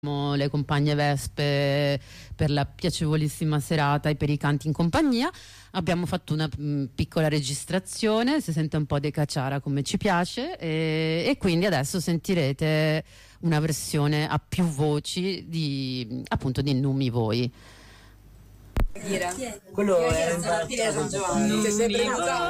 le compagne Vespe per la piacevolissima serata e per i canti in compagnia. Abbiamo fatto una piccola registrazione, si sente un po' di cacciara come ci piace e quindi adesso sentirete una versione a più voci di appunto di Numi Voi. Quello è San Giovanni.